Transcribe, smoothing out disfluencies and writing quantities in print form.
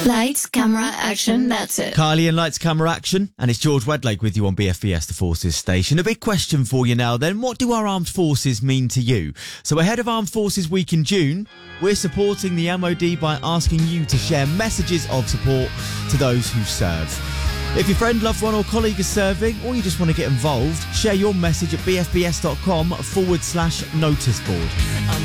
Lights, camera, action, that's it. Kylie and Lights, Camera, Action. And it's George Wedlake with you on BFBS, the Forces station. A big question for you now then. What do our armed forces mean to you? So ahead of Armed Forces Week in June, we're supporting the MOD by asking you to share messages of support to those who serve. If your friend, loved one or colleague is serving, or you just want to get involved, share your message at bfbs.com/noticeboard.